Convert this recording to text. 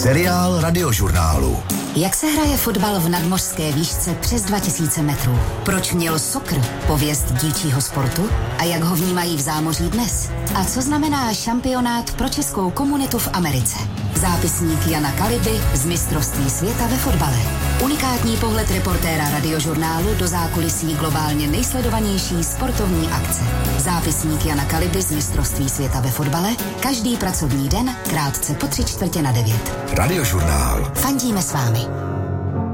Seriál Radiožurnálu. Jak se hraje fotbal v nadmořské výšce přes 2000 metrů? Proč měl soccer pověst díčího sportu? A jak ho vnímají v zámoří dnes? A co znamená šampionát pro českou komunitu v Americe? Zápisník Jana Kaliby z mistrovství světa ve fotbale. Unikátní pohled reportéra Radiožurnálu do zákulisí globálně nejsledovanější sportovní akce. Zápisník Jana Kaliby z mistrovství světa ve fotbale každý pracovní den krátce po 8:45. Radiožurnál. Fandíme s vámi.